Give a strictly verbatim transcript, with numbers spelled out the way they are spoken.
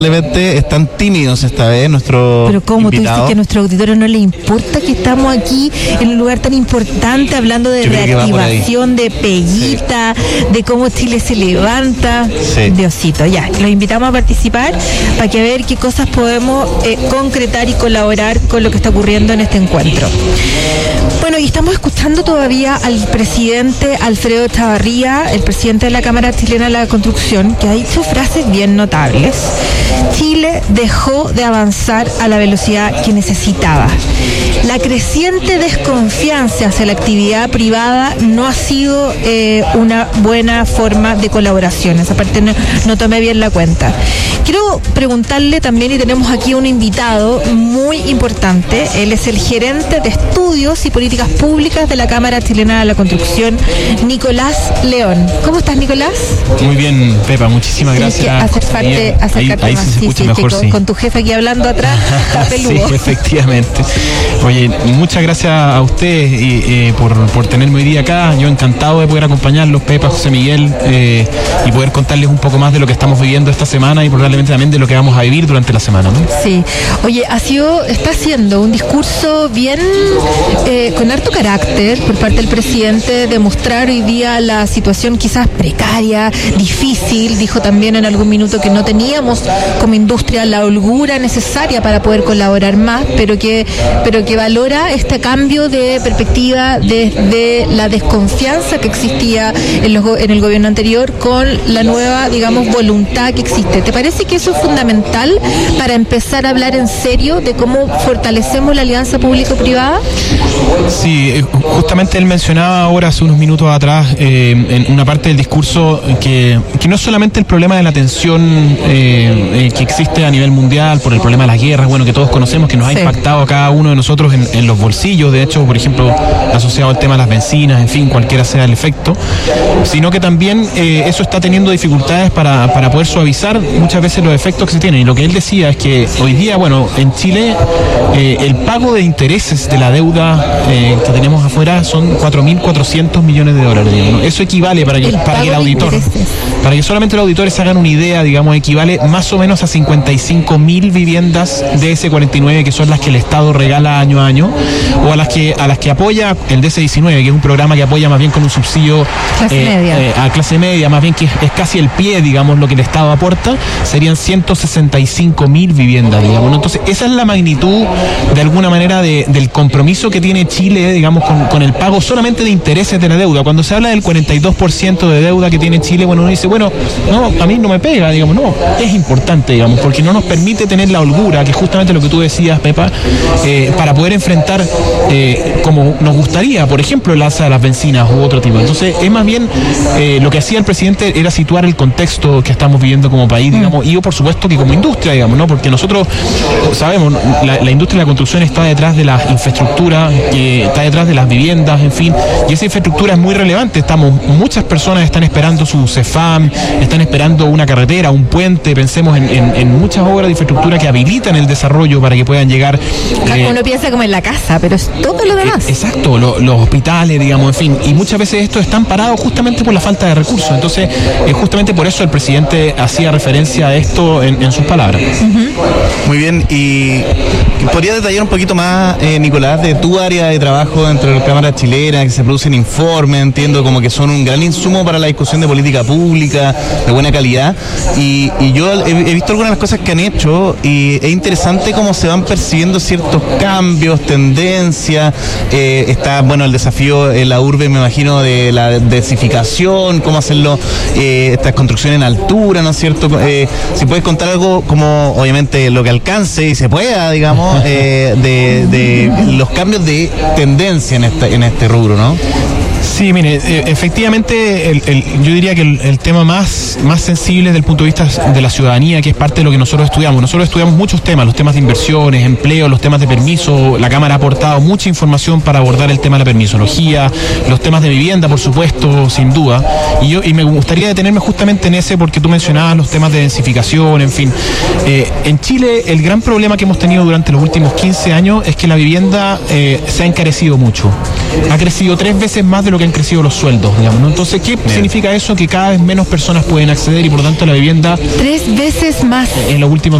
Lamentablemente están tímidos esta vez nuestros Pero ¿cómo invitados. tú dices que a nuestro auditorio no le importa que estamos aquí en un lugar tan importante hablando de reactivación, de Peguita, sí, de cómo Chile se levanta? Sí. Diosito, ya, los invitamos a participar para que a ver qué cosas podemos eh, concretar y colaborar con lo que está ocurriendo en este encuentro. Bueno, y estamos escuchando todavía al presidente Alfredo Chavarría, el presidente de la Cámara Chilena de la Construcción, que ha dicho frases bien notables. Chile dejó de avanzar a la velocidad que necesitaba. La creciente desconfianza hacia la actividad privada no ha sido eh, una buena forma de colaboración. Esa parte no, no tomé bien la cuenta. Quiero preguntarle también, y tenemos aquí un invitado muy importante. Él es el gerente de estudios y políticas públicas de la Cámara Chilena de la Construcción, Nicolás León. ¿Cómo estás, Nicolás? Muy bien, Pepa, muchísimas Tienes gracias. Que acercarte, acercarte ahí, ahí más. sí se escucha sí, mejor, sí, sí. Con, con tu jefe aquí hablando atrás, está peludo. Sí, efectivamente. Oye, muchas gracias a ustedes y, eh, por, por tenerme hoy día acá. Yo encantado de poder acompañarlos, Pepa, José Miguel, eh, y poder contarles un poco más de lo que estamos viviendo esta semana y probablemente también de lo que vamos a vivir durante la semana, ¿no? Sí. Oye, ha sido, está haciendo un discurso bien eh, con harto carácter por parte del presidente de mostrar hoy día la situación quizás precaria, difícil. Dijo también en algún minuto que no teníamos como industria la holgura necesaria para poder colaborar más, pero que, pero que valora este cambio de perspectiva desde la desconfianza que existía en, los, en el gobierno anterior con la nueva, digamos, voluntad que existe. ¿Te parece que eso es fundamental para empezar a hablar en serio de cómo fortalecemos la alianza público-privada? Sí, justamente él mencionaba ahora hace unos minutos atrás eh, en una parte del discurso que, que no es solamente el problema de la tensión eh, eh, que existe a nivel mundial por el problema de las guerras, bueno, que todos conocemos, que nos ha sí. impactado a cada uno de nosotros en, en los bolsillos, de hecho, por ejemplo, asociado al tema de las bencinas, en fin, cualquiera sea el efecto, sino que también eh, eso está teniendo dificultades para, para poder suavizar muchas veces los efectos que se tienen. Y lo que él decía es que hoy día, bueno, en Chile eh, el pago de intereses de la deuda eh, que tenemos afuera son cuatro mil cuatrocientos millones de dólares, digamos, ¿no? Eso equivale para que el, para que el auditor, para que solamente los auditores se hagan una idea, digamos, equivale más o menos a cincuenta y cinco mil viviendas D S cuarenta y nueve, que son las que el Estado regala año a año, o a las que a las que apoya el D S diecinueve, que es un programa que apoya más bien con un subsidio clase eh, media. Eh, a clase media, más bien que es, es casi el pie, digamos, lo que el Estado aporta, serían ciento sesenta y cinco mil viviendas, digamos, ¿no? Entonces, esa es la magnitud, de alguna manera, de, del compromiso que tiene Chile, digamos, con, con el pago solamente de intereses de la deuda. Cuando se habla del cuarenta y dos por ciento de deuda que tiene Chile, bueno, uno dice, bueno, no, a mí no me pega, digamos, no, es importante, digamos, porque no nos permite tener la holgura, que es justamente lo que tú decías, Pepa, eh, para poder enfrentar eh, como nos gustaría, por ejemplo, el alza de las bencinas u otro tipo. Entonces, es más bien eh, lo que hacía el presidente era situar el contexto que estamos viviendo como país, digamos, y yo, por supuesto, que como industria, digamos, ¿no? Porque nosotros sabemos, la, la industria de la construcción está detrás de la infraestructura, que está detrás de las viviendas, en fin, y esa infraestructura es muy relevante. Estamos, muchas personas están esperando su CEFAM, están esperando una carretera, un puente, pensemos en, en, en muchas obras de infraestructura que habilitan el desarrollo para que puedan llegar. Eh, Uno piensa como en la casa, pero es todo lo demás. Eh, exacto, lo, los hospitales, digamos, en fin, y muchas veces estos están parados justamente por la falta de recursos. Entonces, eh, justamente por eso el presidente hacía referencia a esto en, en sus palabras. Uh-huh. Muy bien, y ¿podría detallar un poquito más, eh, Nicolás, de tu área de trabajo dentro de la Cámara Chilena, que se producen informes, entiendo como que son un gran insumo para la discusión de política pública, de buena calidad, y, y yo he, he visto algunas de las cosas que han hecho, y es interesante cómo se van percibiendo ciertos cambios, tendencias, eh, está, bueno, el desafío en la urbe, me imagino, de la densificación, cómo hacerlo, eh, estas construcciones en altura, ¿no es cierto? Eh, si puedes contar algo como, obviamente, lo que alcance y se pueda, digamos, eh, de, de los cambios de tendencia en este, en este rubro, ¿no? Sí, mire, efectivamente el, el, yo diría que el, el tema más, más sensible desde el punto de vista de la ciudadanía, que es parte de lo que nosotros estudiamos. Nosotros estudiamos muchos temas, los temas de inversiones, empleo, los temas de permiso. La Cámara ha aportado mucha información para abordar el tema de la permisología, los temas de vivienda, por supuesto, sin duda. Y yo y me gustaría detenerme justamente en ese, porque tú mencionabas los temas de densificación, en fin. Eh, en Chile, el gran problema que hemos tenido durante los últimos quince años es que la vivienda eh, se ha encarecido mucho. Ha crecido tres veces más de lo que que han crecido los sueldos, digamos, ¿no? Entonces, ¿qué Bien. significa eso? Que cada vez menos personas pueden acceder y por tanto la vivienda... Tres veces más. En los últimos